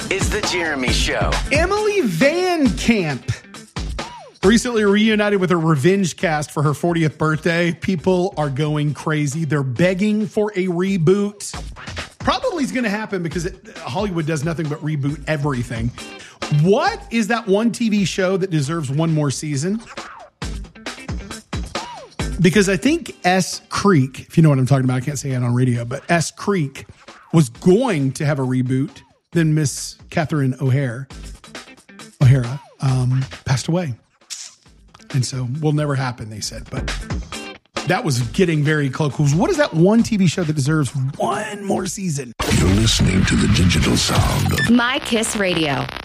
is The Jeremy Show. Emily Van Camp recently reunited with her Revenge cast for her 40th birthday. People are going crazy. They're begging for a reboot. Probably is going to happen because Hollywood does nothing but reboot everything. What is that one TV show that deserves one more season? Because I think S Creek, if you know what I'm talking about, I can't say it on radio, but S Creek was going to have a reboot. Then Miss Catherine O'Hara passed away. And so will never happen, they said. But that was getting very close. What is that one TV show that deserves one more season? You're listening to the digital sound of My Kiss Radio.